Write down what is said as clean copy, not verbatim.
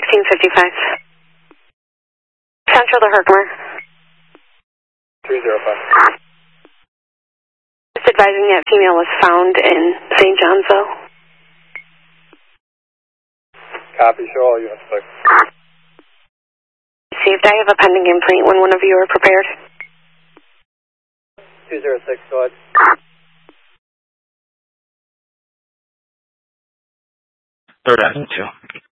1555. Central to Herkimer. 305. Just advising that female was found in St. Johnsville. Copy, show all units, please. Received. I have a pending complaint when one of you are prepared. 206, go ahead. Third Avenue 2.